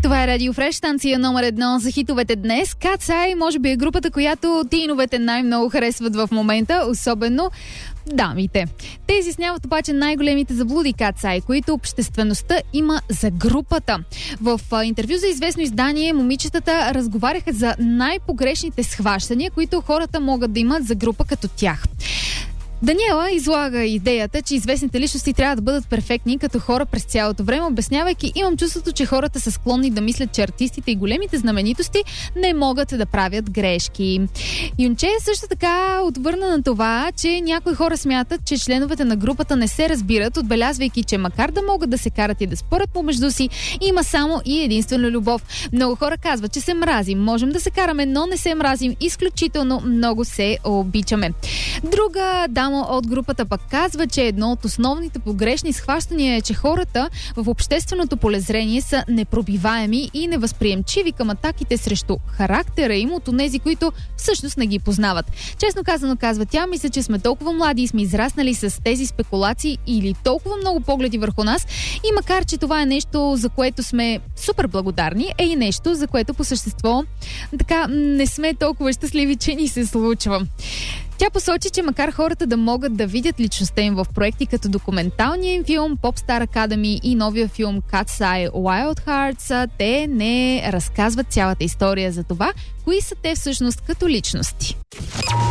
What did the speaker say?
Това е Радио Фреш, станция номер 1 за хитовете днес. Cat's Eye може би е групата, която тиновете най-много харесват в момента, особено дамите. Те изясняват обаче най-големите заблуди Cat's Eye, които обществеността има за групата. В интервю за известно издание момичетата разговаряха за най-погрешните схващания, които хората могат да имат за група като тях. Даниела излага идеята, че известните личности трябва да бъдат перфектни като хора през цялото време, обяснявайки: имам чувството, че хората са склонни да мислят, че артистите и големите знаменитости не могат да правят грешки. Юнче също така отвърна на това, че някои хора смятат, че членовете на групата не се разбират, отбелязвайки, че макар да могат да се карат и да спорят помежду си, има само и единствено любов. Много хора казват, че се мразим. Можем да се караме, но не се мразим. Изключително много се обичаме. Друга дама от групата пък казва, че едно от основните погрешни схващания е, че хората в общественото полезрение са непробиваеми и невъзприемчиви към атаките срещу характера им от онези, които всъщност не ги познават. Честно казано, казва тя, мисля, че сме толкова млади и сме израснали с тези спекулации или толкова много погледи върху нас, и макар че това е нещо, за което сме супер благодарни, е и нещо, за което по същество така не сме толкова щастливи, че ни се случва. Тя посочи, че макар хората да могат да видят личността им в проекти като документалния им филм Popstar Academy и новия филм Cat's Eye Wild Hearts, те не разказват цялата история за това, кои са те всъщност като личности.